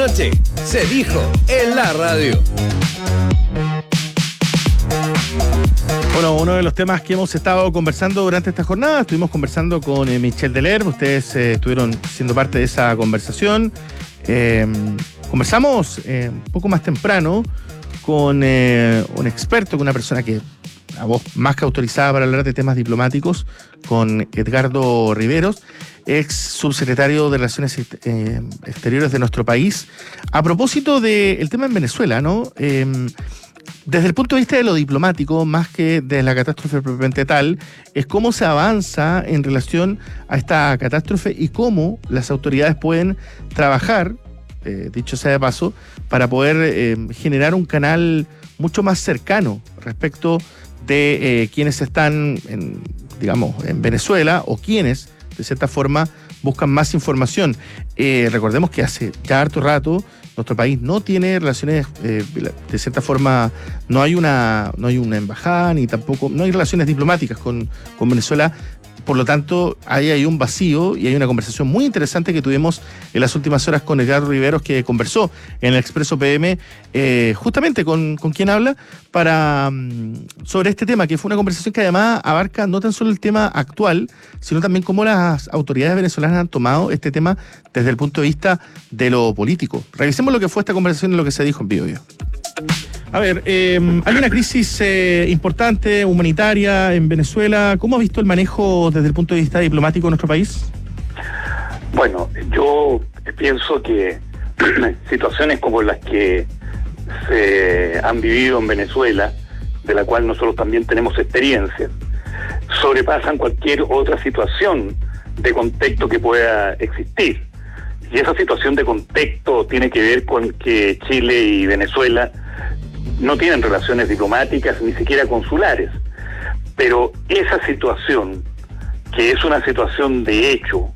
noche se dijo en la radio. Bueno, uno de los temas que hemos estado conversando durante esta jornada, estuvimos conversando con Michel Delerme, ustedes estuvieron siendo parte de esa conversación. Conversamos un poco más temprano con un experto, con una persona que a voz más que autorizada para hablar de temas diplomáticos, con Edgardo Riveros, ex subsecretario de Relaciones Exteriores de nuestro país, a propósito del tema en Venezuela, ¿no? Desde el punto de vista de lo diplomático, más que de la catástrofe propiamente tal, es cómo se avanza en relación a esta catástrofe y cómo las autoridades pueden trabajar, dicho sea de paso, para poder generar un canal mucho más cercano respecto de quienes están, en Venezuela o quienes, de cierta forma, buscan más información. Recordemos que hace ya harto rato nuestro país no tiene relaciones, de cierta forma, no hay una embajada ni tampoco, no hay relaciones diplomáticas con Venezuela. Por lo tanto, ahí hay un vacío y hay una conversación muy interesante que tuvimos en las últimas horas con Edgardo Riveros, que conversó en el Expreso PM, justamente con quien habla, sobre este tema, que fue una conversación que además abarca no tan solo el tema actual, sino también cómo las autoridades venezolanas han tomado este tema desde el punto de vista de lo político. Revisemos lo que fue esta conversación y lo que se dijo en vivo. A ver, hay una crisis importante, humanitaria en Venezuela. ¿Cómo ha visto el manejo desde el punto de vista diplomático de nuestro país? Bueno, yo pienso que situaciones como las que se han vivido en Venezuela, de la cual nosotros también tenemos experiencia, sobrepasan cualquier otra situación de contexto que pueda existir. Y esa situación de contexto tiene que ver con que Chile y Venezuela no tienen relaciones diplomáticas, ni siquiera consulares. Pero esa situación, que es una situación de hecho,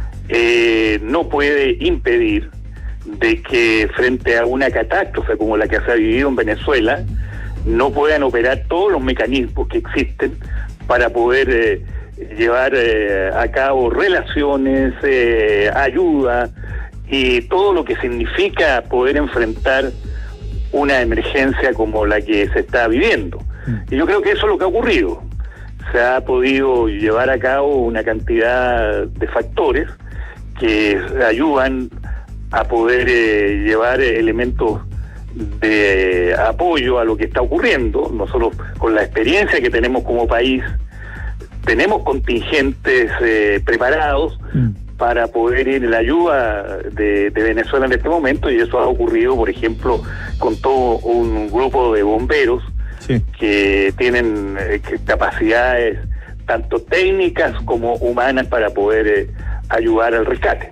no puede impedir de que frente a una catástrofe como la que se ha vivido en Venezuela, no puedan operar todos los mecanismos que existen para poder llevar a cabo relaciones, ayuda y todo lo que significa poder enfrentar una emergencia como la que se está viviendo. Y yo creo que eso es lo que ha ocurrido. Se ha podido llevar a cabo una cantidad de factores que ayudan a poder llevar elementos de apoyo a lo que está ocurriendo. Nosotros, con la experiencia que tenemos como país, tenemos contingentes preparados para poder ir en la ayuda de Venezuela en este momento, y eso ha ocurrido, por ejemplo, con todo un grupo de bomberos que tienen capacidades tanto técnicas como humanas para poder ayudar al rescate.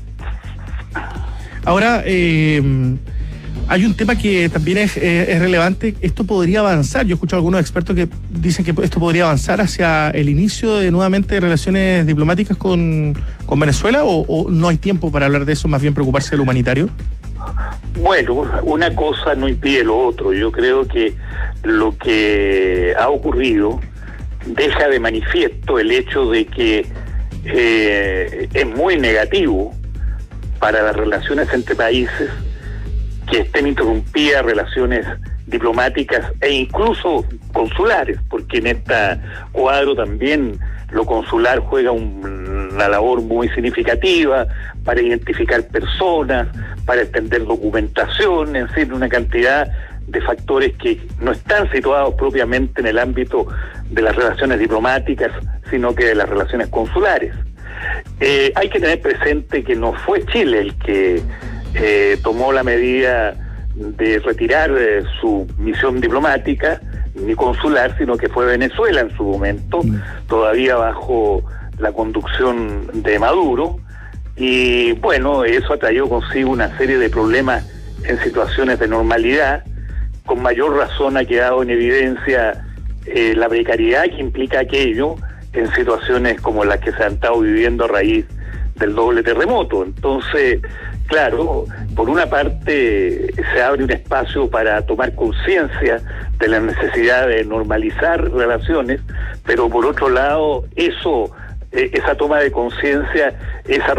Ahora, hay un tema que también es relevante. Esto podría avanzar. Yo he escuchado a algunos expertos que dicen que esto podría avanzar hacia el inicio de nuevamente relaciones diplomáticas con Venezuela, o no hay tiempo para hablar de eso, más bien preocuparse del humanitario. Bueno, una cosa no impide lo otro. Yo creo que lo que ha ocurrido deja de manifiesto el hecho de que es muy negativo para las relaciones entre países que estén interrumpidas relaciones diplomáticas e incluso consulares, porque en este cuadro también lo consular juega una labor muy significativa para identificar personas, para extender documentación, en fin, una cantidad de factores que no están situados propiamente en el ámbito de las relaciones diplomáticas, sino que de las relaciones consulares. Hay que tener presente que no fue Chile el que tomó la medida de retirar su misión diplomática ni consular, sino que fue Venezuela en su momento, todavía bajo la conducción de Maduro, y bueno, eso ha traído consigo una serie de problemas en situaciones de normalidad. Con mayor razón ha quedado en evidencia la precariedad que implica aquello en situaciones como las que se han estado viviendo a raíz del doble terremoto. Entonces, claro, por una parte se abre un espacio para tomar conciencia de la necesidad de normalizar relaciones, pero por otro lado esa toma de conciencia, esa